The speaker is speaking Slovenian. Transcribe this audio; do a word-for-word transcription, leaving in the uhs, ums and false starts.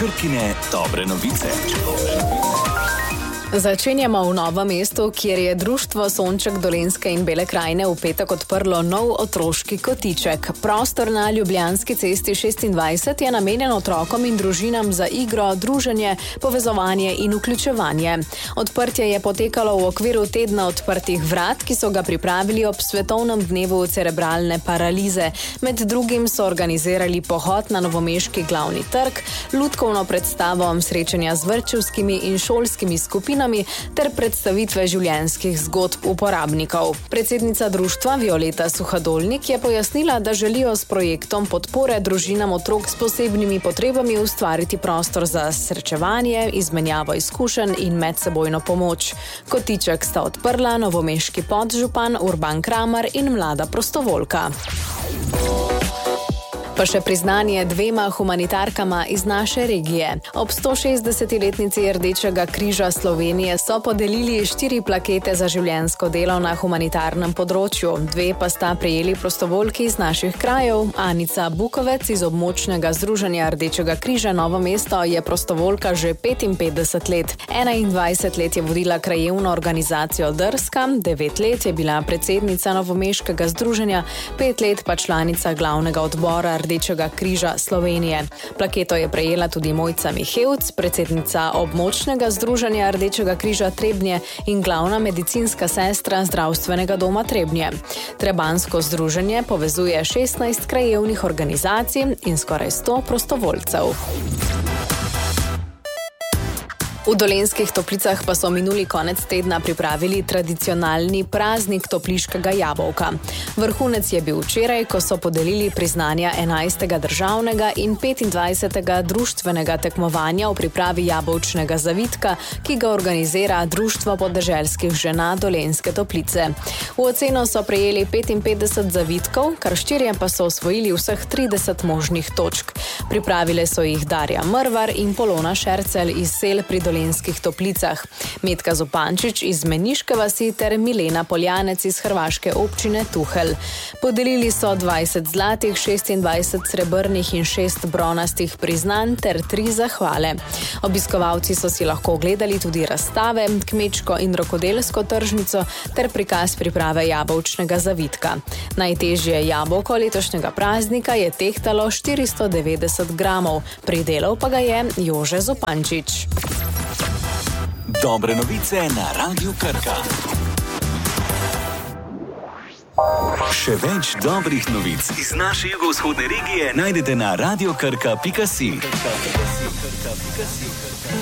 Krkine dobre novice. Začenjamo v Novem mestu, kjer je Društvo Sonček Dolenjske in Bele krajine v petek odprlo nov otroški kotiček. Prostor na Ljubljanski cesti šestindvajset je namenjen otrokom in družinam za igro, druženje, povezovanje in vključevanje. Odprtje je potekalo v okviru tedna odprtih vrat, ki so ga pripravili ob svetovnem dnevu cerebralne paralize. Med drugim so organizirali pohod na novomeški glavni trg, lutkovno predstavo, srečanja z vrtčevskimi in šolskimi skupinami ter predstavitve življenjskih zgodb uporabnikov. Predsednica društva Violeta Suhadolnik je pojasnila, da želijo s projektom podpore družinam otrok s posebnimi potrebami ustvariti prostor za srečevanje, izmenjavo izkušenj in medsebojno pomoč. Kotiček sta odprla novomeški podžupan Urban Kramar in mlada prostovoljka. Pa še priznanje dvema humanitarkama iz naše regije. Ob stošestdesetiletnici Rdečega križa Slovenije so podelili štiri plakete za življenjsko delo na humanitarnem področju. Dve pa sta prejeli prostovoljki iz naših krajev. Anica Bukovec iz območnega združenja Rdečega križa Novo mesto je prostovoljka že petinpetdeset let. enaindvajset let je vodila krajevno organizacijo Drska, devet let je bila predsednica novomeškega združenja, pet let pa članica glavnega odbora Rdečega križa Slovenije. Plaketo je prejela tudi Mojca Mihevc, predsednica območnega združenja Rdečega križa Trebnje in glavna medicinska sestra zdravstvenega doma Trebnje. Trebansko združenje povezuje šestnajst krajevnih organizacij in skoraj sto prostovoljcev. V Dolenjskih Toplicah pa so minuli konec tedna pripravili tradicionalni praznik topliškega jabolka. Vrhunec je bil včeraj, ko so podelili priznanja enajstega državnega in petindvajsetega društvenega tekmovanja v pripravi jabolčnega zavitka, ki ga organizira Društvo podeželskih žena Dolenjske Toplice. V oceno so prejeli petinpetdeset zavitkov, kar štirje pa so osvojili vseh trideset možnih točk. Pripravile so jih Darja Mrvar in Polona Šercelj iz sel pri Dolenjskih Toplicah, Metka Zupančič iz Meniške vasi ter Milena Poljanec iz hrvaške občine Tuhelj. Podelili so dvajset zlatih, šestindvajset srebrnih in šest bronastih priznanj ter tri zahvale. Obiskovalci so si lahko ogledali tudi razstave, kmečko in rokodelsko tržnico ter prikaz priprave jabolčnega zavitka. Najtežje jabolko letošnjega praznika je tehtalo štiristo devetdeset gramov, pridelal pa ga je Jože Zupančič. Dobre novice na Radiu Krka. Še več dobrih novic iz naše jugovzhodne regije najdete na radiokrka pika si.